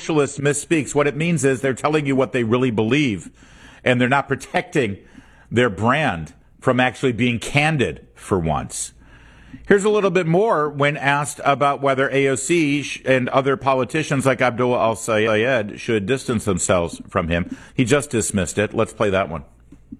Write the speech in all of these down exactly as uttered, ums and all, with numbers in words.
socialist misspeaks, what it means is they're telling you what they really believe, and they're not protecting their brand from actually being candid for once. Here's a little bit more when asked about whether A O C and other politicians like Abdullah al-Sayed should distance themselves from him. He just dismissed it. Let's play that one.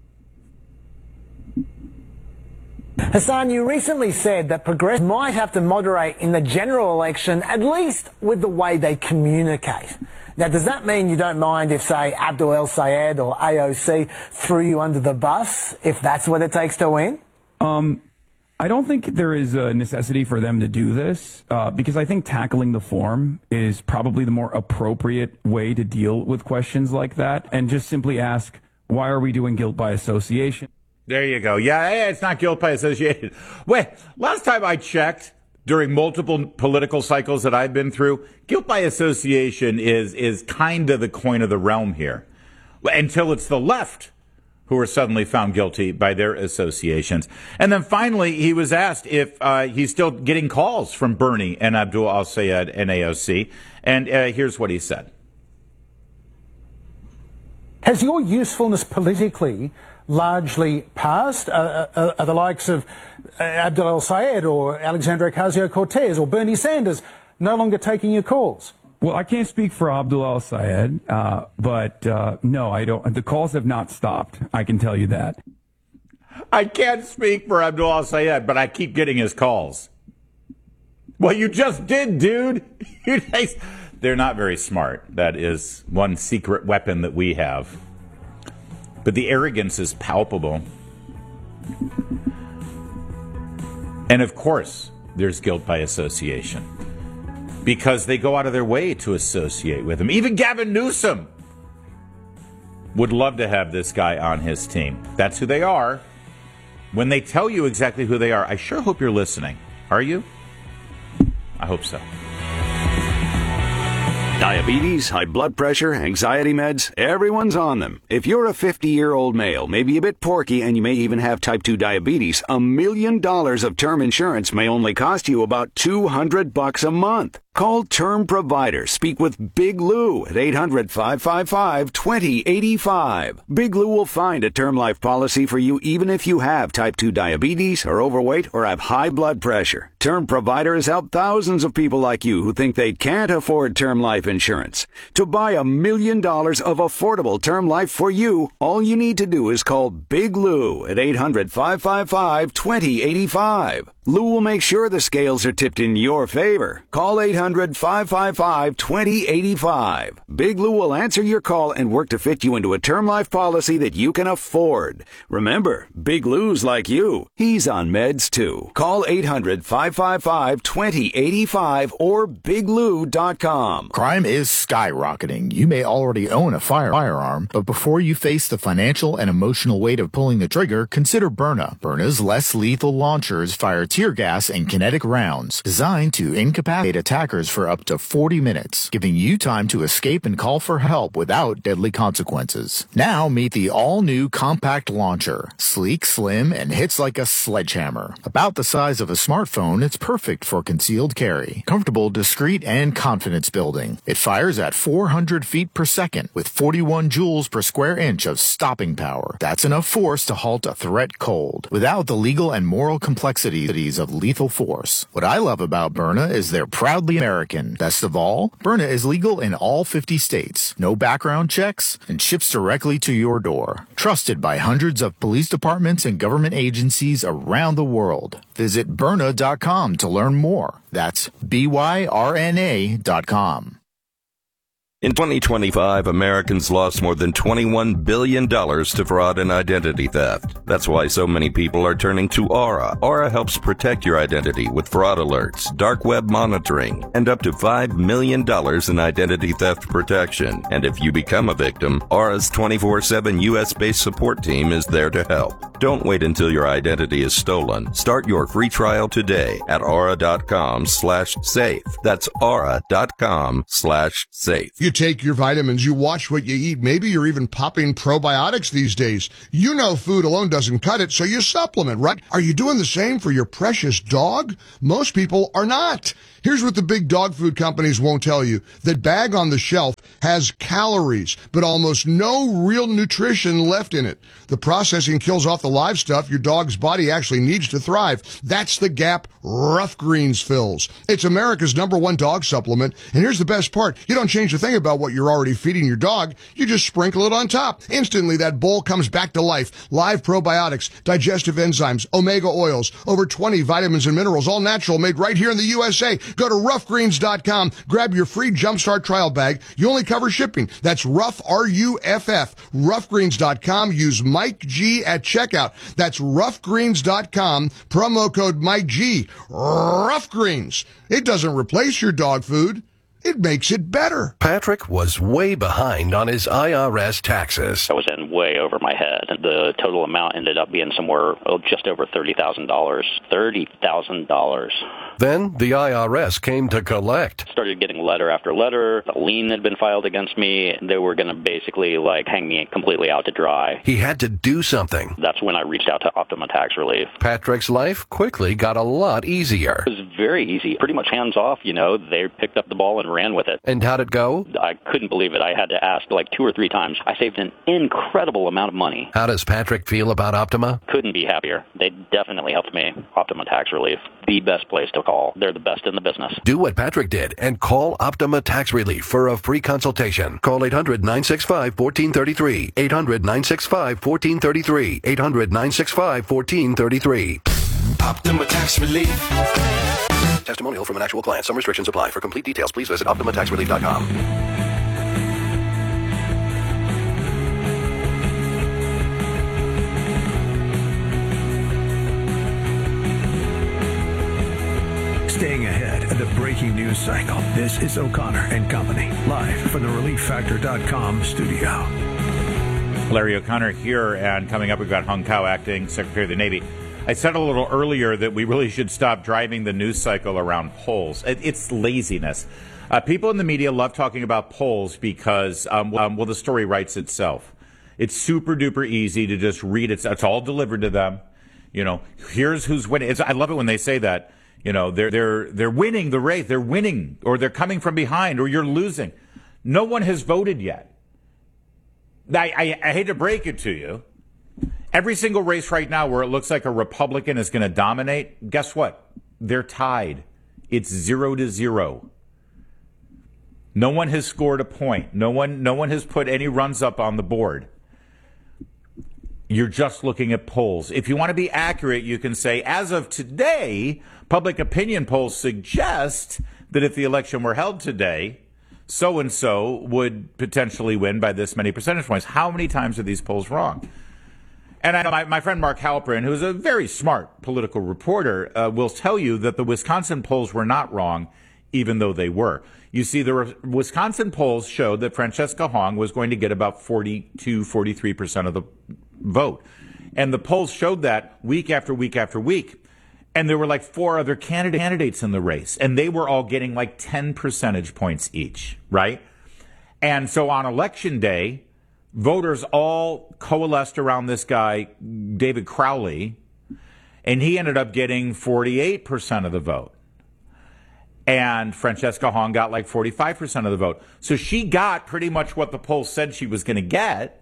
Hassan, you recently said that Progress might have to moderate in the general election, at least with the way they communicate. Now, does that mean you don't mind if, say, Abdul El-Sayed or A O C threw you under the bus, if that's what it takes to win? Um, I don't think there is a necessity for them to do this, uh, because I think tackling the form is probably the more appropriate way to deal with questions like that, and just simply ask, why are we doing guilt by association? There you go. Yeah, it's not guilt by association. Wait, last time I checked, during multiple political cycles that I've been through, guilt by association is is kind of the coin of the realm here. Until it's the left who are suddenly found guilty by their associations. And then finally, he was asked if uh, he's still getting calls from Bernie and Abdul al-Sayed and A O C. And uh, here's what he said. Has your usefulness politically largely passed? Uh, uh, are the likes of uh, Abdul El-Sayed or Alexandria Ocasio-Cortez or Bernie Sanders no longer taking your calls? Well, I can't speak for Abdul El-Sayed, uh, but uh, no, I don't. The calls have not stopped. I can tell you that. I can't speak for Abdul El-Sayed, but I keep getting his calls. Well, you just did, dude. They're not very smart. That is one secret weapon that we have. But the arrogance is palpable. And of course, there's guilt by association, because they go out of their way to associate with him. Even Gavin Newsom would love to have this guy on his team. That's who they are. When they tell you exactly who they are, I sure hope you're listening. Are you? I hope so. Diabetes, high blood pressure, anxiety meds, everyone's on them. If you're a fifty-year-old male, maybe a bit porky, and you may even have type two diabetes, a million dollars of term insurance may only cost you about two hundred bucks a month. Call Term Provider. Speak with Big Lou at eight hundred, five five five, two zero eight five. Big Lou will find a term life policy for you even if you have type two diabetes, are overweight, or have high blood pressure. Term Provider has helped thousands of people like you who think they can't afford term life insurance. To buy a million dollars of affordable term life for you, all you need to do is call Big Lou at eight hundred, five five five, two zero eight five. Lou will make sure the scales are tipped in your favor. Call eight hundred, five five five, two zero eight five. Big Lou will answer your call and work to fit you into a term life policy that you can afford. Remember, Big Lou's like you. He's on meds too. Call eight hundred, five five five, two zero eight five or big lou dot com. Crime is skyrocketing. You may already own a fire firearm, but before you face the financial and emotional weight of pulling the trigger, consider Byrna. Byrna's less lethal launchers fire tear gas and kinetic rounds designed to incapacitate attackers for up to forty minutes, giving you time to escape and call for help without deadly consequences. Now meet the all-new compact launcher. Sleek, slim, and hits like a sledgehammer. About the size of a smartphone, it's perfect for concealed carry. Comfortable, discreet, and confidence building. It fires at four hundred feet per second with forty-one joules per square inch of stopping power. That's enough force to halt a threat cold, without the legal and moral complexities of lethal force. What I love about Byrna is they're proudly American. Best of all, Byrna is legal in all fifty states, no background checks, and ships directly to your door. Trusted by hundreds of police departments and government agencies around the world. Visit Byrna dot com to learn more. That's B Y R N A dot com. In twenty twenty-five, Americans lost more than twenty-one billion dollars to fraud and identity theft. That's why so many people are turning to Aura. Aura helps protect your identity with fraud alerts, dark web monitoring, and up to five million dollars in identity theft protection. And if you become a victim, Aura's twenty-four seven U S-based support team is there to help. Don't wait until your identity is stolen. Start your free trial today at aura.com slash safe. That's aura.com slash safe. You take your vitamins, you watch what you eat. Maybe you're even popping probiotics these days. You know food alone doesn't cut it, so you supplement, right? Are you doing the same for your precious dog? Most people are not. Here's what the big dog food companies won't tell you. That bag on the shelf has calories, but almost no real nutrition left in it. The processing kills off the live stuff your dog's body actually needs to thrive. That's the gap Rough Greens fills. It's America's number one dog supplement, and here's the best part. You don't change a thing about what you're already feeding your dog. You just sprinkle it on top. Instantly, that bowl comes back to life. Live probiotics, digestive enzymes, omega oils, over twenty vitamins and minerals, all natural, made right here in the U S A. Go to rough greens dot com. Grab your free Jumpstart trial bag. You only cover shipping. That's Rough, R U F F. rough greens dot com. Use Mike G at checkout. That's rough greens dot com. Promo code Mike G. Rough Greens. It doesn't replace your dog food. It makes it better. Patrick was way behind on his I R S taxes. I was in way over my head. The total amount ended up being somewhere oh, just over thirty thousand dollars. thirty thousand dollars. Then the I R S came to collect. Started getting letter after letter. A lien had been filed against me. They were going to basically like hang me completely out to dry. He had to do something. That's when I reached out to Optima Tax Relief. Patrick's life quickly got a lot easier. It was very easy. Pretty much hands off, you know. They picked up the ball and ran with it. And how'd it go? I couldn't believe it. I had to ask like two or three times. I saved an incredible amount of money. How does Patrick feel about Optima? Couldn't be happier. They definitely helped me. Optima Tax Relief, the best place to call. They're the best in the business. Do what Patrick did and call Optima Tax Relief for a free consultation. Call eight hundred, nine six five, one four three three. eight hundred, nine six five, one four three three. eight hundred, nine six five, one four three three. Optima Tax Relief. Testimonial from an actual client. Some restrictions apply. For complete details, please visit optima tax relief dot com. Staying ahead of the breaking news cycle. This is O'Connor and Company, live from the relief factor dot com studio. Larry O'Connor here, and coming up, we've got Hung Kao, Acting Secretary of the Navy. I said a little earlier that we really should stop driving the news cycle around polls. It, it's laziness. Uh, people in the media love talking about polls because, um, um, well, the story writes itself. It's super duper easy to just read it. It's all delivered to them. You know, here's who's winning. It's, I love it when they say that. You know, they're they're they're winning the race. They're winning, or they're coming from behind, or you're losing. No one has voted yet. I, I, I hate to break it to you. Every single race right now where it looks like a Republican is going to dominate, guess what? They're tied. It's zero to zero. No one has scored a point. No one, no one has put any runs up on the board. You're just looking at polls. If you want to be accurate, you can say, as of today, public opinion polls suggest that if the election were held today, so-and-so would potentially win by this many percentage points. How many times are these polls wrong? And I know my, my friend Mark Halperin, who's a very smart political reporter, uh, will tell you that the Wisconsin polls were not wrong, even though they were. You see, the Wisconsin polls showed that Francesca Hong was going to get about forty-two, forty-three percent of the vote. And the polls showed that week after week after week. And there were like four other candidate, candidates in the race, and they were all getting like ten percentage points each, right? And so on election day, voters all coalesced around this guy, David Crowley, and he ended up getting forty-eight percent of the vote. And Francesca Hong got like forty-five percent of the vote. So she got pretty much what the polls said she was going to get.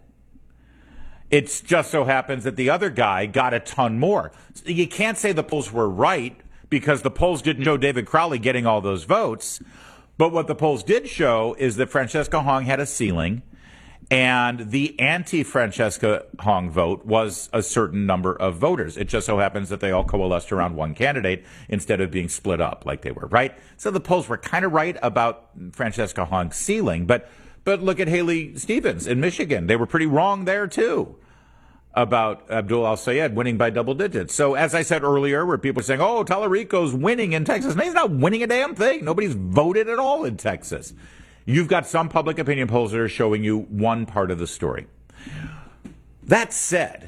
It just so happens that the other guy got a ton more. You can't say the polls were right because the polls didn't show David Crowley getting all those votes. But what the polls did show is that Francesca Hong had a ceiling, and the anti-Francesca Hong vote was a certain number of voters. It just so happens that they all coalesced around one candidate instead of being split up like they were, right? So the polls were kind of right about Francesca Hong's ceiling, but but look at Haley Stevens in Michigan. They were pretty wrong there, too, about Abdul Al-Sayed winning by double digits. So as I said earlier, where people are saying, oh, Tallarico's winning in Texas. No, he's not winning a damn thing. Nobody's voted at all in Texas. You've got some public opinion polls that are showing you one part of the story. That said,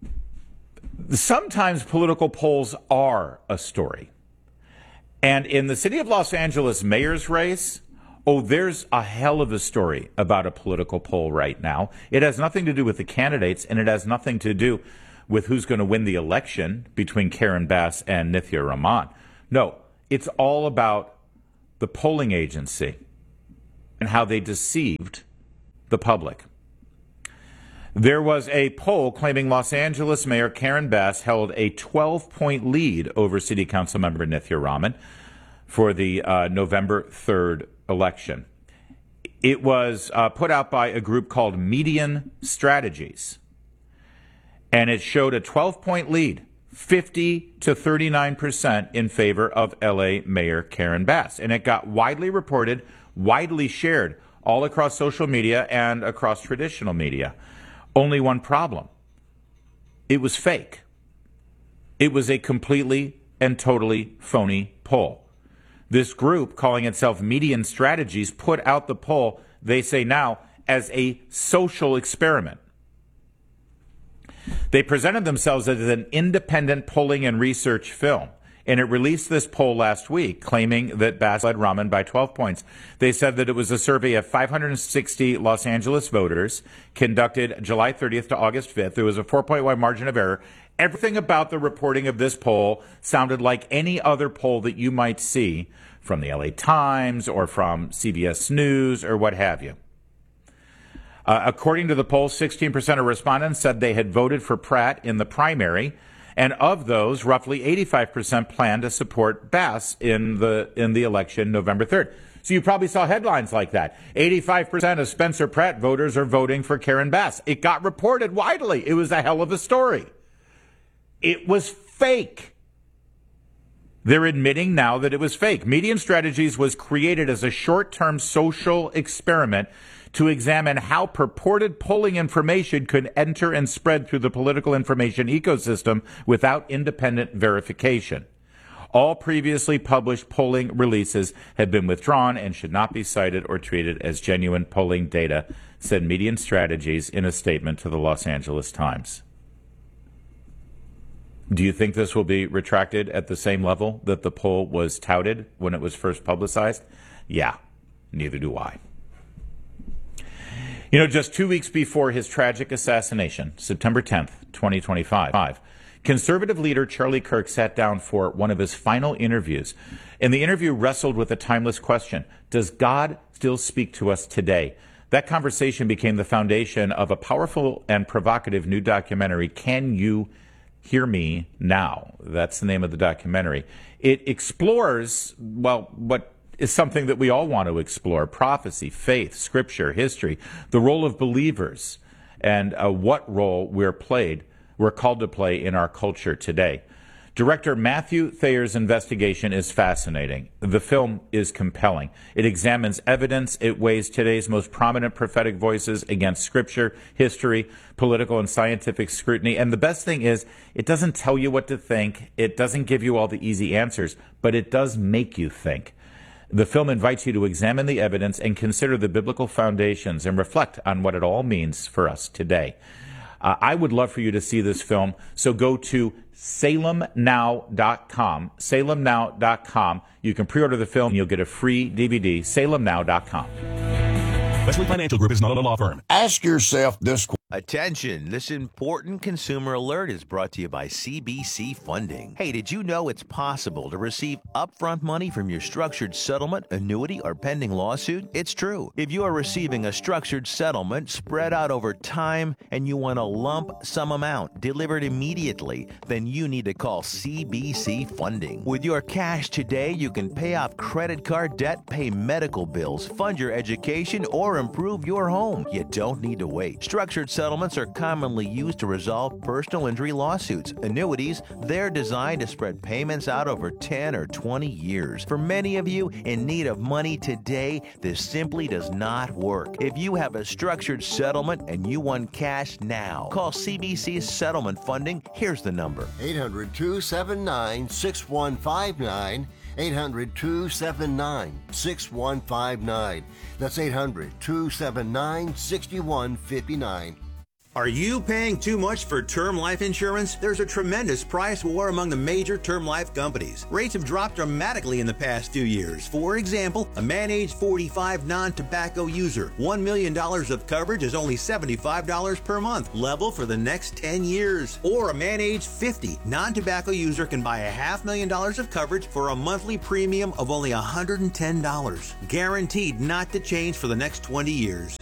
sometimes political polls are a story. And in the city of Los Angeles mayor's race, oh, there's a hell of a story about a political poll right now. It has nothing to do with the candidates, and it has nothing to do with who's going to win the election between Karen Bass and Nithya Rahman. No, it's all about the polling agency and how they deceived the public. There was a poll claiming Los Angeles Mayor Karen Bass held a twelve-point lead over City Council member Nithya Raman for the uh, November third election. It was uh, put out by a group called Median Strategies, and it showed a twelve-point lead, fifty to thirty-nine percent in favor of L A Mayor Karen Bass. And it got widely reported, widely shared all across social media and across traditional media. Only one problem. It was fake. It was a completely and totally phony poll. This group, calling itself Median Strategies, put out the poll, they say now, as a social experiment. They presented themselves as an independent polling and research film, and it released this poll last week, claiming that Bass led Raman by twelve points. They said that it was a survey of five hundred sixty Los Angeles voters conducted July thirtieth to August fifth. There was a four-point wide margin of error. Everything about the reporting of this poll sounded like any other poll that you might see from the L A Times or from C B S News or what have you. Uh, according to the poll, sixteen percent of respondents said they had voted for Pratt in the primary, and of those, roughly eighty-five percent plan to support Bass in the in the election November third. So you probably saw headlines like that. eighty-five percent of Spencer Pratt voters are voting for Karen Bass. It got reported widely. It was a hell of a story. It was fake. They're admitting now that it was fake. Median Strategies was created as a short-term social experiment to examine how purported polling information could enter and spread through the political information ecosystem without independent verification. All previously published polling releases have been withdrawn and should not be cited or treated as genuine polling data, said Median Strategies in a statement to the Los Angeles Times. Do you think this will be retracted at the same level that the poll was touted when it was first publicized? Yeah, neither do I. You know, just two weeks before his tragic assassination, September tenth, twenty twenty-five, conservative leader Charlie Kirk sat down for one of his final interviews. And the interview wrestled with a timeless question: does God still speak to us today? That conversation became the foundation of a powerful and provocative new documentary, Can You Hear Me Now? That's the name of the documentary. It explores, well, what is something that we all want to explore: prophecy, faith, scripture, history, the role of believers, and uh, what role we're played, we're called to play in our culture today. Director Matthew Thayer's investigation is fascinating. The film is compelling. It examines evidence. It weighs today's most prominent prophetic voices against scripture, history, political and scientific scrutiny. And the best thing is, it doesn't tell you what to think. It doesn't give you all the easy answers, but it does make you think. The film invites you to examine the evidence and consider the biblical foundations and reflect on what it all means for us today. Uh, I would love for you to see this film, so go to salem now dot com. salem now dot com. You can pre-order the film and you'll get a free D V D. salem now dot com. Wesley Financial Group is not a law firm. Ask yourself this question. Attention, this important consumer alert is brought to you by C B C Funding. Hey, did you know it's possible to receive upfront money from your structured settlement, annuity, or pending lawsuit? It's true. If you are receiving a structured settlement spread out over time and you want a lump sum amount delivered immediately, then you need to call C B C Funding. With your cash today, you can pay off credit card debt, pay medical bills, fund your education, or improve your home. You don't need to wait. Structured settlements are commonly used to resolve personal injury lawsuits. Annuities, they're designed to spread payments out over ten or twenty years. For many of you in need of money today, this simply does not work. If you have a structured settlement and you want cash now, call C B C Settlement Funding. Here's the number: eight hundred, two seven nine, six one five nine. eight hundred, two seven nine, six one five nine. That's eight hundred, two seven nine, six one five nine. Are you paying too much for term life insurance? There's a tremendous price war among the major term life companies. Rates have dropped dramatically in the past few years. For example, a man age forty-five non-tobacco user, one million dollars of coverage is only seventy-five dollars per month, level for the next ten years. Or a man age fifty non-tobacco user can buy a half million dollars of coverage for a monthly premium of only one hundred ten dollars, guaranteed not to change for the next twenty years.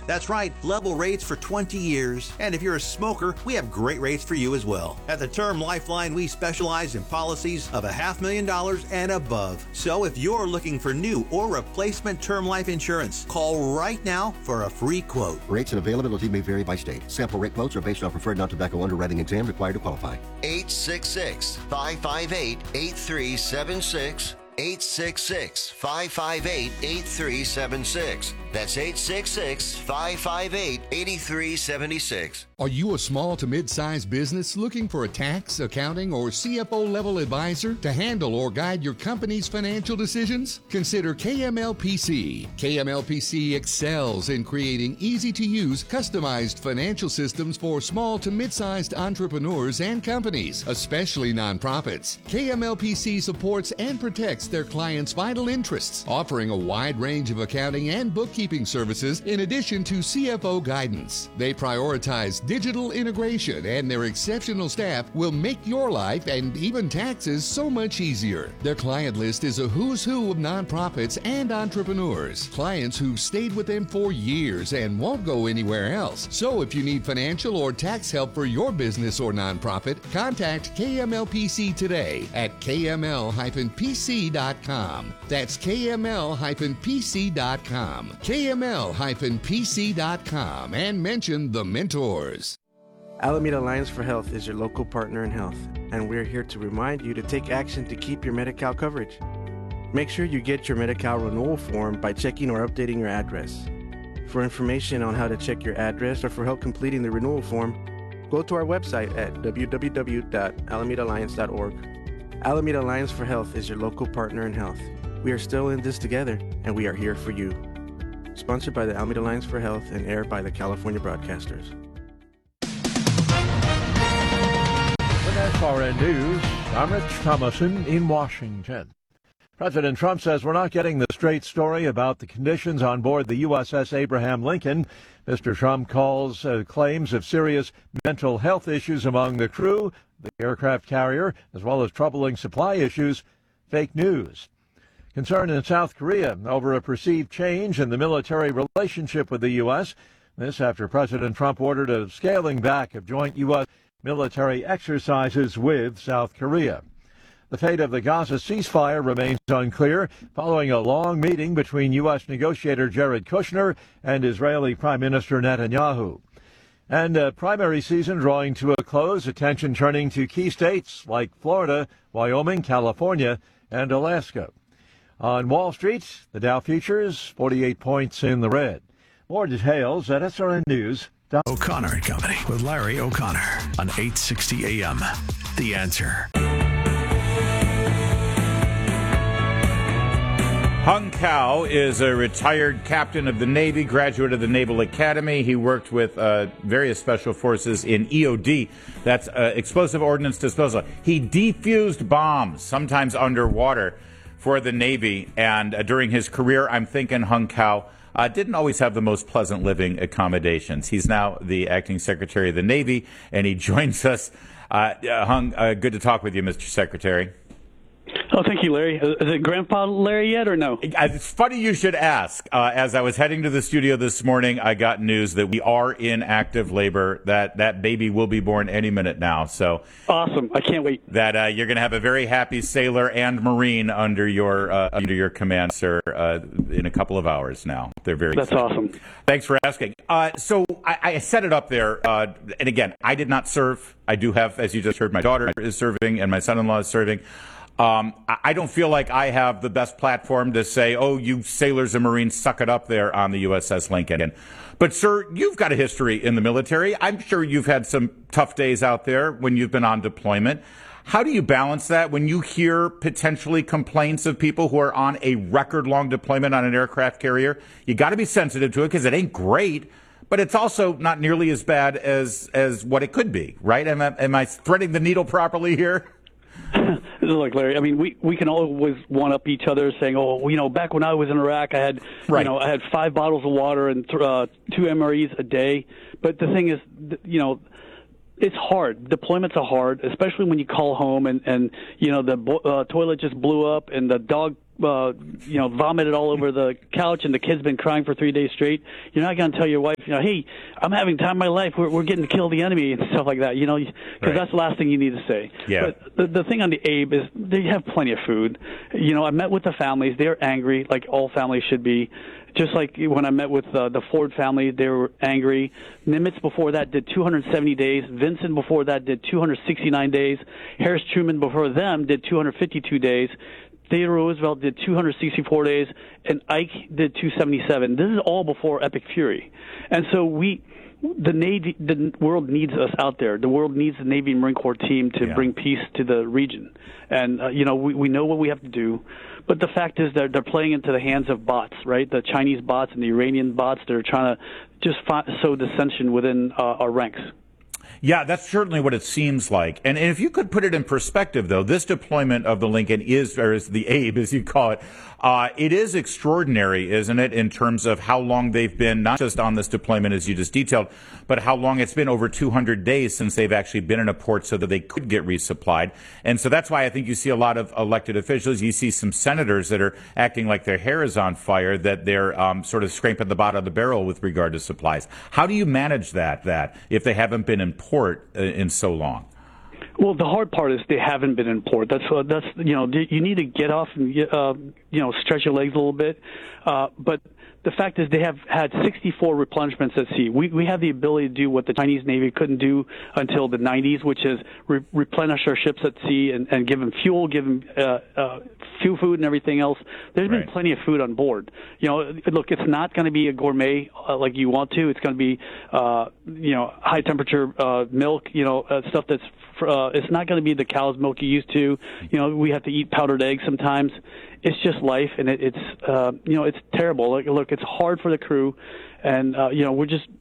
That's right, level rates for twenty years. And if you're a smoker, we have great rates for you as well. At the Term Lifeline, we specialize in policies of a half million dollars and above. So if you're looking for new or replacement term life insurance, call right now for a free quote. Rates and availability may vary by state. Sample rate quotes are based on preferred non-tobacco underwriting exam required to qualify. eight six six, five five eight, eight three seven six. eight six six, five five eight, eight three seven six. That's eight six six, five five eight, eight three seven six. Are you a small to mid-sized business looking for a tax, accounting, or C F O level advisor to handle or guide your company's financial decisions? Consider K M L P C. K M L P C excels in creating easy-to-use, customized financial systems for small to mid-sized entrepreneurs and companies, especially nonprofits. K M L P C supports and protects their clients' vital interests, offering a wide range of accounting and bookkeeping services in addition to C F O guidance. They prioritize digital integration, and their exceptional staff will make your life and even taxes so much easier. Their client list is a who's who of nonprofits and entrepreneurs, clients who've stayed with them for years and won't go anywhere else. So if you need financial or tax help for your business or nonprofit, contact K M L P C today at K M L P C dot com. That's K M L P C dot com. K M L P C dot com, and mention the mentors. Alameda Alliance for Health is your local partner in health, and we're here to remind you to take action to keep your Medi-Cal coverage. Make sure you get your Medi-Cal renewal form by checking or updating your address. For information on how to check your address or for help completing the renewal form, go to our website at w w w dot alameda alliance dot org. Alameda Alliance for Health is your local partner in health. We are still in this together, and we are here for you. Sponsored by the Alameda Alliance for Health and aired by the California Broadcasters. With S R N News, I'm Rich Thomason in Washington. President Trump says we're not getting the straight story about the conditions on board the U S S Abraham Lincoln. Mister Trump calls uh, claims of serious mental health issues among the crew, the aircraft carrier, as well as troubling supply issues, fake news. Concern in South Korea over a perceived change in the military relationship with the U S. This after President Trump ordered a scaling back of joint U S military exercises with South Korea. The fate of the Gaza ceasefire remains unclear following a long meeting between U S negotiator Jared Kushner and Israeli Prime Minister Netanyahu. And uh, primary season drawing to a close, attention turning to key states like Florida, Wyoming, California, and Alaska. On Wall Street, the Dow futures, forty-eight points in the red. More details at S R N News. O'Connor and Company with Larry O'Connor on eight sixty A M. The Answer. Hung Kao is a retired captain of the Navy, graduate of the Naval Academy. He worked with uh, various special forces in E O D. That's uh, explosive ordnance disposal. He defused bombs, sometimes underwater, for the Navy. And uh, during his career, I'm thinking Hung Kao uh, didn't always have the most pleasant living accommodations. He's now the acting Secretary of the Navy, and he joins us. Uh, uh, Hung, uh, good to talk with you, Mister Secretary. Oh, thank you, Larry. Is it Grandpa Larry yet or no? It's funny you should ask. Uh, as I was heading to the studio this morning, I got news that we are in active labor, that that baby will be born any minute now. So awesome. I can't wait. That uh, you're going to have a very happy sailor and Marine under your uh, under your command, sir, uh, in a couple of hours now. They're very That's excited. awesome. Thanks for asking. Uh, so I, I set it up there. Uh, and again, I did not serve. I do have, as you just heard, my daughter is serving and my son-in-law is serving. Um, I don't feel like I have the best platform to say, oh, you sailors and Marines, suck it up there on the U S S Lincoln. But, sir, you've got a history in the military. I'm sure you've had some tough days out there when you've been on deployment. How do you balance that when you hear potentially complaints of people who are on a record-long deployment on an aircraft carrier? You got to be sensitive to it because it ain't great, but it's also not nearly as bad as, as what it could be, right? Am I, am I threading the needle properly here? Look, Larry, I mean, we, we can always one-up each other saying, oh, you know, back when I was in Iraq, I had, right. you know, I had five bottles of water and uh, two M R Es a day. But the thing is, you know, it's hard. Deployments are hard, especially when you call home and, and you know, the uh, toilet just blew up and the dog uh, you know, vomited all over the couch and the kid's been crying for three days straight, you're not going to tell your wife, you know, hey, I'm having time of my life. We're, we're getting to kill the enemy and stuff like that, you know, because Right. that's the last thing you need to say. Yeah. But the, the thing on the Abe is they have plenty of food. You know, I met with the families. They're angry, like all families should be. Just like when I met with uh, the Ford family, they were angry. Nimitz before that did two hundred seventy days. Vincent before that did two hundred sixty-nine days. Harris Truman before them did two hundred fifty-two days. Theodore Roosevelt did two hundred sixty-four days, and Ike did two hundred seventy-seven. This is all before Epic Fury. And so we, the Navy, the world needs us out there. The world needs the Navy and Marine Corps team to Yeah. bring peace to the region. And, uh, you know, we, we know what we have to do. But the fact is that they're playing into the hands of bots, right? The Chinese bots and the Iranian bots that are trying to just fi- sow dissension within uh, our ranks. Yeah, that's certainly what it seems like. And, and if you could put it in perspective, though, this deployment of the Lincoln is, or is the Abe, as you call it, uh, it is extraordinary, isn't it, in terms of how long they've been, not just on this deployment, as you just detailed, but how long it's been, over two hundred days since they've actually been in a port so that they could get resupplied. And so that's why I think you see a lot of elected officials. You see some senators that are acting like their hair is on fire, that they're um, sort of scraping the bottom of the barrel with regard to supplies. How do you manage that, that if they haven't been in port uh, in so long? Well, the hard part is they haven't been in port. That's uh, that's you know you need to get off and get, uh, you know stretch your legs a little bit. Uh, but the fact is they have had sixty-four replenishments at sea. We we have the ability to do what the Chinese Navy couldn't do until the nineties, which is re- replenish our ships at sea and, and give them fuel, give them uh, uh, fuel, food, and everything else. There's been Right. plenty of food on board. You know, look, it's not going to be a gourmet uh, like you want to. It's going to be uh, you know high temperature uh, milk. You know, uh, stuff that's uh, it's not going to be the cow's milk you used to. You know, we have to eat powdered eggs sometimes. It's just life, and it, it's uh, you know it's terrible. Like, look, it's hard for the crew, and uh, you know we're just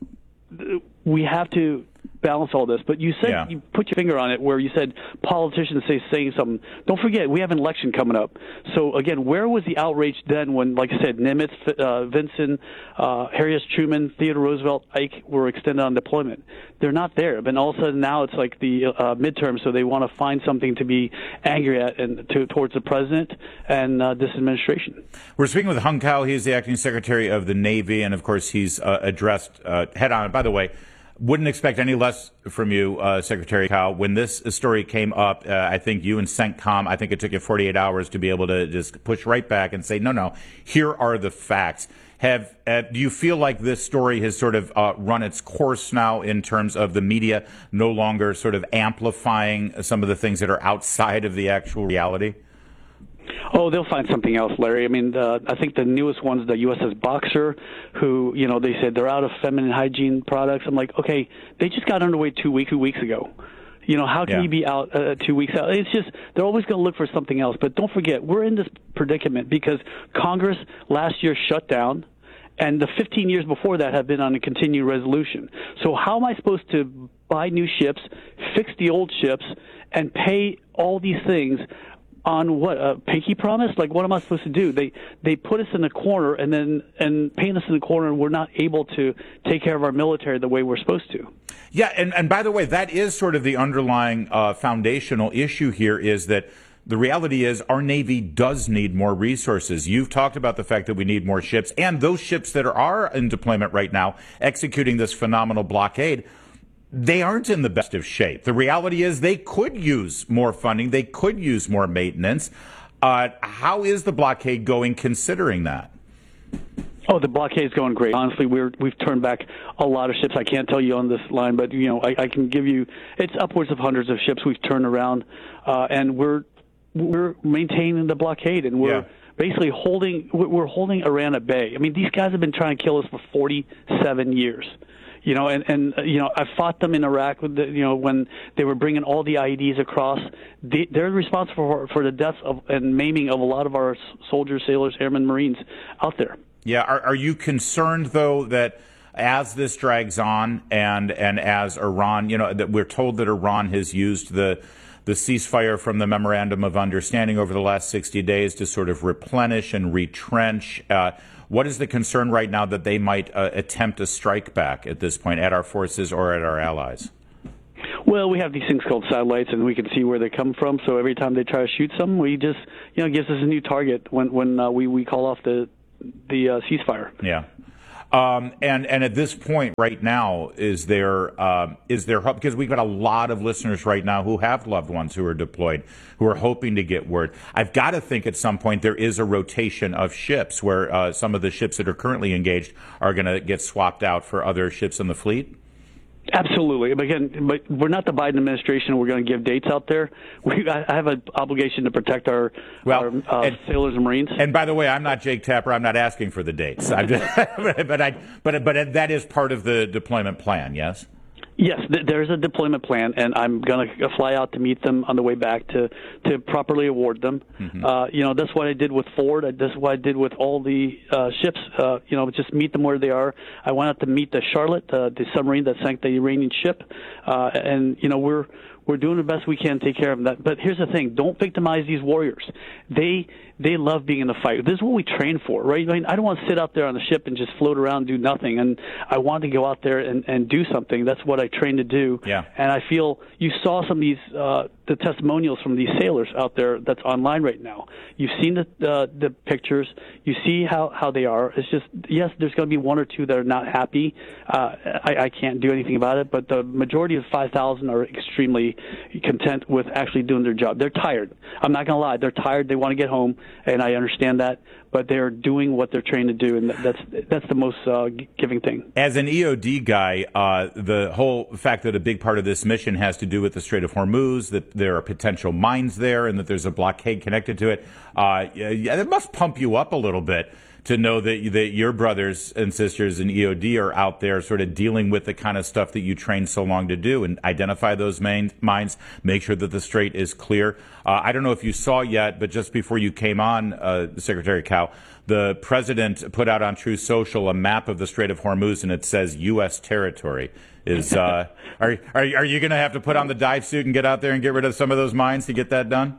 we have to balance all this. But you said Yeah. you put your finger on it where you said politicians say saying something. Don't forget we have an election coming up. So again, where was the outrage then when, like I said, Nimitz, uh, Vincent, uh, Harry S. Truman, Theodore Roosevelt, Ike were extended on deployment? They're not there. But all of a sudden now it's like the uh, midterm, so they want to find something to be angry at and to, towards the president and uh, this administration. We're speaking with Hung Cao. He's the acting secretary of the Navy, and of course he's uh, addressed uh, head on. By the way, wouldn't expect any less from you, uh, Secretary Cao. When this story came up, uh, I think you and CENTCOM, I think it took you forty-eight hours to be able to just push right back and say, no, no, here are the facts. Have, uh, do you feel like this story has sort of uh, run its course now in terms of the media no longer sort of amplifying some of the things that are outside of the actual reality? Oh, they'll find something else, Larry. I mean, uh, I think the newest one's the U S S Boxer, who, you know, they said they're out of feminine hygiene products. I'm like, okay, they just got underway two weeks, two weeks ago. You know, how can Yeah. you be out uh, two weeks out? It's just, they're always going to look for something else. But don't forget, we're in this predicament because Congress last year shut down, and the fifteen years before that have been on a continuing resolution. So how am I supposed to buy new ships, fix the old ships, and pay all these things on what, a pinky promise? Like, what am I supposed to do? They they put us in a corner and then and paint us in a corner, and we're not able to take care of our military the way we're supposed to. Yeah, and, and by the way, that is sort of the underlying uh, foundational issue here, is that the reality is our Navy does need more resources. You've talked about the fact that we need more ships, and those ships that are in deployment right now, executing this phenomenal blockade, they aren't in the best of shape. The reality is they could use more funding. They could use more maintenance. Uh, how is the blockade going considering that? Oh, the blockade is going great. Honestly, we're, we've turned back a lot of ships. I can't tell you on this line, but, you know, I, I can give you, it's upwards of hundreds of ships we've turned around, uh, and we're we're maintaining the blockade, and we're Yeah. basically holding, we're holding Iran at bay. I mean, these guys have been trying to kill us for forty-seven years. You know, and, and uh, you know, I fought them in Iraq with the, you know, when they were bringing all the I E Ds across. They, they're responsible for, for the deaths of, and maiming of a lot of our soldiers, sailors, airmen, Marines out there. Yeah. Are, are you concerned, though, that as this drags on and, and as Iran, you know, that we're told that Iran has used the the ceasefire from the Memorandum of Understanding over the last sixty days to sort of replenish and retrench? Uh, what is the concern right now that they might uh, attempt a strike back at this point at our forces or at our allies? Well, Well, we have these things called satellites, and we can see where they come from. So every time they try to shoot some, we just, you know, it gives us a new target when when uh, we we call off the the uh, ceasefire. Yeah. Um, and and at this point right now, is there uh, is there hope? Because we've got a lot of listeners right now who have loved ones who are deployed, who are hoping to get word. I've got to think at some point there is a rotation of ships where uh, some of the ships that are currently engaged are going to get swapped out for other ships in the fleet. Absolutely. But again, but we're not the Biden administration. We're going to give dates out there. We, I have an obligation to protect our, well, our uh, and, sailors and Marines. And by the way, I'm not Jake Tapper. I'm not asking for the dates. I'm just, but I, but but that is part of the deployment plan. Yes. Yes, th- there's a deployment plan, and I'm going to fly out to meet them on the way back to, to properly award them. Mm-hmm. Uh, you know, that's what I did with Ford. That's what I did with all the uh, ships. Uh, you know, just meet them where they are. I went out to meet the Charlotte, uh, the submarine that sank the Iranian ship, uh, and you know we're we're doing the best we can to take care of them. But here's the thing: don't victimize these warriors. They they love being in the fight. This is what we train for, right? I mean, I don't want to sit out there on the ship and just float around and do nothing. And I want to go out there and, and do something. That's what I trained to do. Yeah. And I feel you saw some of these uh, the testimonials from these sailors out there that's online right now. You've seen the uh, the pictures. You see how, how they are. It's just, yes, there's going to be one or two that are not happy. Uh, I, I can't do anything about it. But the majority of five thousand are extremely content with actually doing their job. They're tired. I'm not going to lie. They're tired. They want to get home. And I understand that, but they're doing what they're trained to do, and that's that's the most uh, giving thing. As an E O D guy, uh, the whole fact that a big part of this mission has to do with the Strait of Hormuz, that there are potential mines there, and that there's a blockade connected to it, uh, yeah, it must pump you up a little bit to know that that your brothers and sisters in E O D are out there sort of dealing with the kind of stuff that you trained so long to do and identify those main mines, make sure that the strait is clear. Uh, I don't know if you saw yet, but just before you came on, uh, Secretary Cow, the president put out on Truth Social a map of the Strait of Hormuz, and it says U S territory. Is uh, are are, are you going to have to put on the dive suit and get out there and get rid of some of those mines to get that done?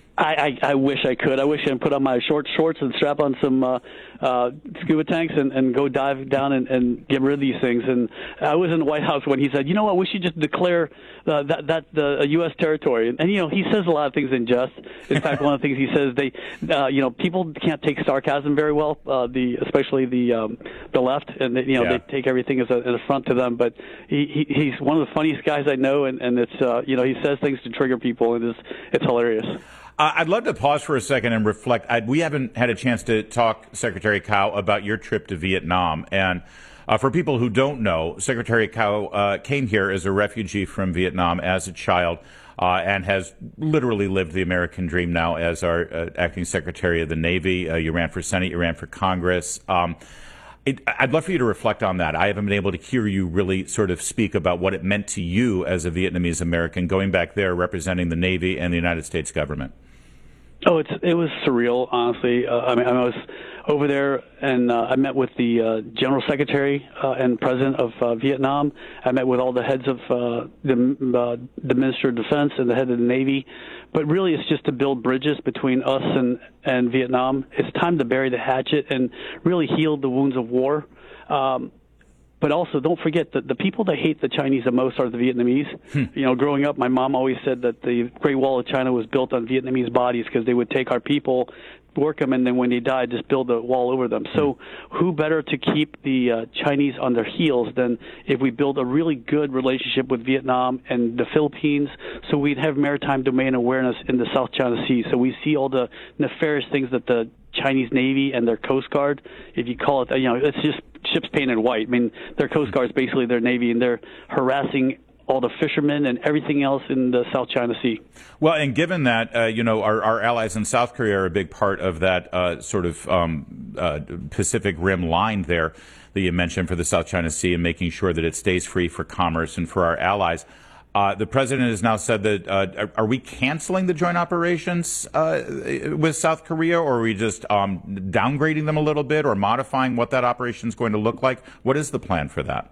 I, I, I wish I could. I wish I could put on my short shorts and strap on some uh, uh, scuba tanks and, and go dive down and, and get rid of these things. And I was in the White House when he said, you know what, we should just declare uh, that that the uh, U S territory. And, and, you know, he says a lot of things in jest. In fact, one of the things he says, they, uh, you know, people can't take sarcasm very well, uh, the especially the um, the left. And, they, you know, yeah. they take everything as a, as a front to them. But he, he he's one of the funniest guys I know, and, and it's, uh, you know, he says things to trigger people, and it's, it's hilarious. Uh, I'd love to pause for a second and reflect. I, we haven't had a chance to talk, Secretary Cow, about your trip to Vietnam. And uh, for people who don't know, Secretary Cow uh, came here as a refugee from Vietnam as a child uh, and has literally lived the American dream now as our uh, acting Secretary of the Navy. Uh, you ran for Senate, you ran for Congress. Um, It, I'd love for you to reflect on that. I haven't been able to hear you really sort of speak about what it meant to you as a Vietnamese American going back there representing the Navy and the United States government. Oh, it's it was surreal, honestly. Uh, I mean, I was over there, and uh, I met with the uh, General Secretary uh, and President of uh, Vietnam. I met with all the heads of uh, the, uh, the Minister of Defense and the head of the Navy. But really, it's just to build bridges between us and, and Vietnam. It's time to bury the hatchet and really heal the wounds of war. Um, But also, don't forget that the people that hate the Chinese the most are the Vietnamese. Hmm. You know, growing up, my mom always said that the Great Wall of China was built on Vietnamese bodies because they would take our people, work them, and then when they died, just build a wall over them. So who better to keep the uh, Chinese on their heels than if we build a really good relationship with Vietnam and the Philippines, so we'd have maritime domain awareness in the South China Sea. So we see all the nefarious things that the Chinese Navy and their Coast Guard, if you call it, you know, it's just ships painted white. I mean, their Coast Guard is basically their Navy, and they're harassing all the fishermen and everything else in the South China Sea. Well, and given that, uh, you know, our, our allies in South Korea are a big part of that uh, sort of um, uh, Pacific Rim line there that you mentioned for the South China Sea and making sure that it stays free for commerce and for our allies. Uh, the president has now said that, uh, are, are we canceling the joint operations uh, with South Korea, or are we just um, downgrading them a little bit or modifying what that operation is going to look like? What is the plan for that?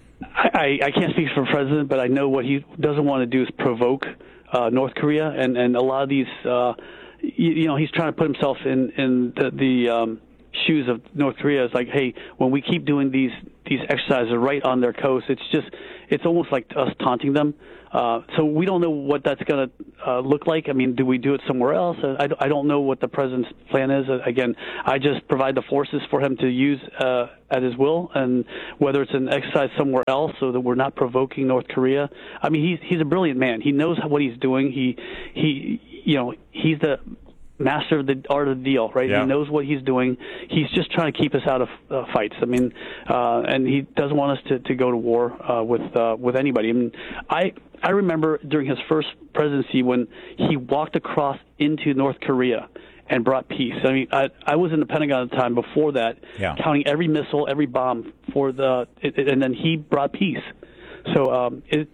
I, I can't speak for the president, but I know what he doesn't want to do is provoke uh, North Korea, and, and a lot of these, uh, you, you know, he's trying to put himself in, in the, the um, shoes of North Korea. It's like, hey, when we keep doing these these exercises right on their coast, it's just it's almost like us taunting them. Uh, so we don't know what that's going to uh, look like. I mean, do we do it somewhere else? I, I don't know what the president's plan is. Again, I just provide the forces for him to use uh, at his will, and whether it's an exercise somewhere else so that we're not provoking North Korea. I mean, he's he's a brilliant man. He knows what he's doing. He he you know he's the master of the art of the deal, right? Yeah. He knows what he's doing. He's just trying to keep us out of uh, fights. I mean, uh, and he doesn't want us to, to go to war uh, with uh, with anybody. I mean, I I remember during his first presidency when he walked across into North Korea and brought peace. I mean, I, I was in the Pentagon at the time before that, yeah. counting every missile, every bomb for the, it, it, and then he brought peace. So um, it,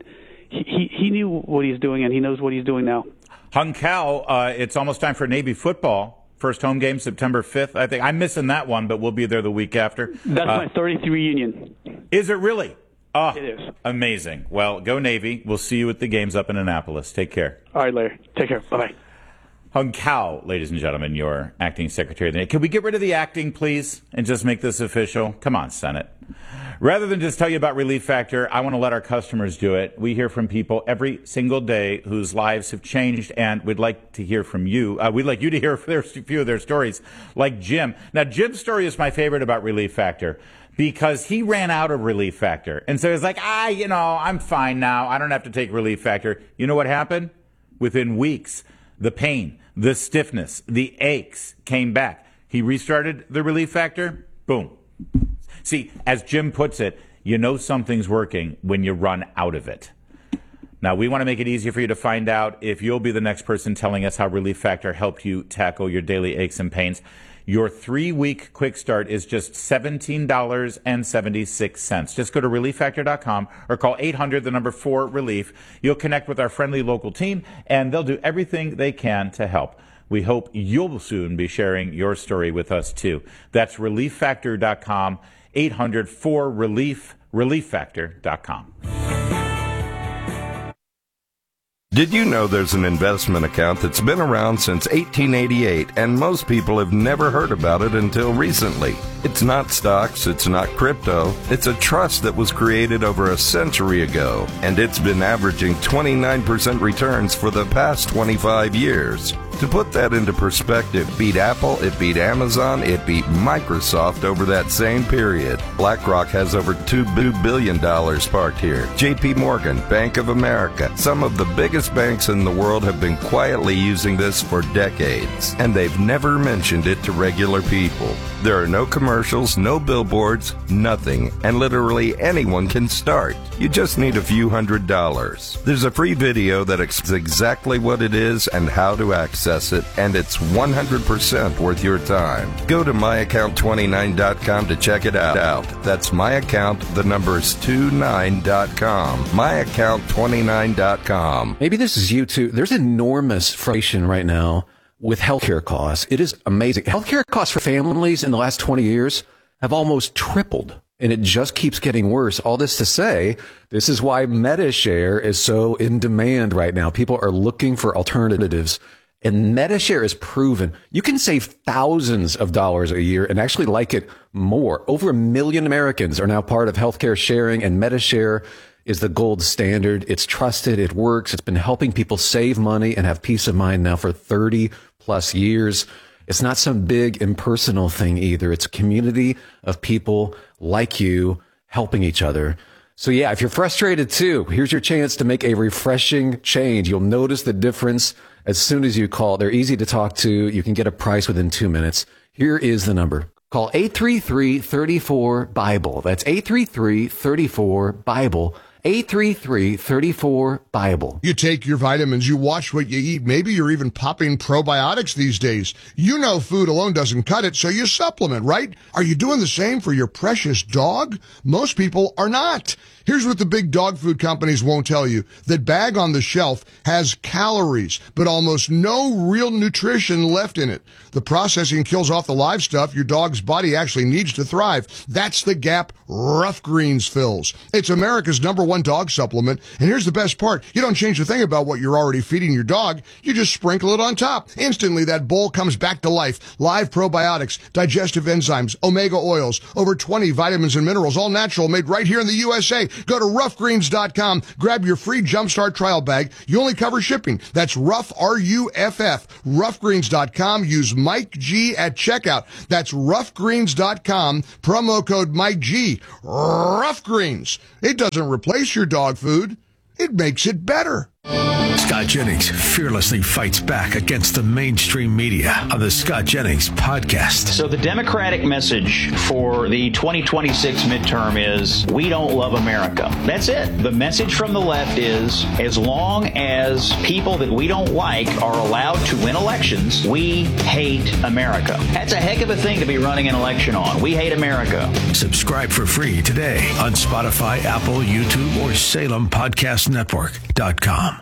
he he knew what he's doing, and he knows what he's doing now. Hung Kao, uh, it's almost time for Navy football. First home game, September fifth. I think I'm missing that one, but we'll be there the week after. That's uh, my thirtieth reunion. Is it really? Oh, it is. Amazing. Well, go Navy. We'll see you at the games up in Annapolis. Take care. All right, Larry. Take care. Bye-bye. Hung Kao, ladies and gentlemen, your acting secretary of the Navy. Can we get rid of the acting, please, and just make this official? Come on, Senate. Rather than just tell you about Relief Factor, I want to let our customers do it. We hear from people every single day whose lives have changed, and we'd like to hear from you. Uh, we'd like you to hear a few of their stories, like Jim. Now, Jim's story is my favorite about Relief Factor because he ran out of Relief Factor. And so he's like, ah, you know, I'm fine now. I don't have to take Relief Factor. You know what happened? Within weeks, the pain, the stiffness, the aches came back. He restarted the Relief Factor. Boom. See, as Jim puts it, you know something's working when you run out of it. Now, we want to make it easier for you to find out if you'll be the next person telling us how Relief Factor helped you tackle your daily aches and pains. Your three-week quick start is just seventeen dollars and seventy-six cents. Just go to relief factor dot com or call eight hundred, the number four, relief. You'll connect with our friendly local team, and they'll do everything they can to help. We hope you'll soon be sharing your story with us, too. That's relief factor dot com, eight hundred, four, relief, relief factor dot com. Did you know there's an investment account that's been around since eighteen eighty-eight, and most people have never heard about it until recently? It's not stocks, it's not crypto, it's a trust that was created over a century ago, and it's been averaging twenty-nine percent returns for the past twenty-five years. To put that into perspective, beat Apple, it beat Amazon, it beat Microsoft over that same period. BlackRock has over two billion dollars parked here. J P Morgan, Bank of America, some of the biggest banks in the world have been quietly using this for decades, and they've never mentioned it to regular people. There are no commercials, no billboards, nothing, and literally anyone can start. You just need a few hundred dollars. There's a free video that explains exactly what it is and how to access it, and it's one hundred percent worth your time. Go to my account twenty-nine dot com to check it out. That's my account, the number's twenty-nine dot com. my account twenty-nine dot com. Maybe this is you too. There's enormous frustration right now with healthcare costs. It is amazing. Healthcare costs for families in the last twenty years have almost tripled, and it just keeps getting worse. All this to say, this is why MediShare is so in demand right now. People are looking for alternatives, and MediShare is proven you can save thousands of dollars a year and actually like it more. Over a million Americans are now part of healthcare sharing, and MediShare is the gold standard. It's trusted. It works. It's been helping people save money and have peace of mind now for thirty plus years. It's not some big impersonal thing either. It's a community of people like you helping each other. So yeah, if you're frustrated too, here's your chance to make a refreshing change. You'll notice the difference as soon as you call. They're easy to talk to. You can get a price within two minutes. Here is the number. Call eight three three, three four, Bible. That's eight three three, three four, Bible. eight three three, three four, Bible. You take your vitamins, you watch what you eat. Maybe you're even popping probiotics these days. You know food alone doesn't cut it, so you supplement, right? Are you doing the same for your precious dog? Most people are not. Here's what the big dog food companies won't tell you. That bag on the shelf has calories, but almost no real nutrition left in it. The processing kills off the live stuff your dog's body actually needs to thrive. That's the gap Rough Greens fills. It's America's number one dog supplement. And here's the best part. You don't change a thing about what you're already feeding your dog. You just sprinkle it on top. Instantly, that bowl comes back to life. Live probiotics, digestive enzymes, omega oils, over twenty vitamins and minerals, all natural, made right here in the U S A. Go to rough greens dot com. Grab your free Jumpstart trial bag. You only cover shipping. That's rough, R U F F. rough greens dot com. Use Mike G at checkout. That's rough greens dot com. Promo code Mike G. Rough Greens. It doesn't replace your dog food. It makes it better. Scott Jennings fearlessly fights back against the mainstream media on the Scott Jennings podcast. So the Democratic message for the twenty twenty-six midterm is, we don't love America. That's it. The message from the left is, as long as people that we don't like are allowed to win elections, we hate America. That's a heck of a thing to be running an election on. We hate America. Subscribe for free today on Spotify, Apple, YouTube, or Salem Podcast Network dot com.